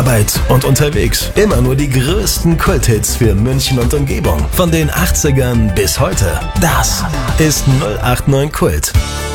Arbeit und unterwegs. Immer nur die größten Kulthits für München und Umgebung. Von den 80ern bis heute. Das ist 089 Kult.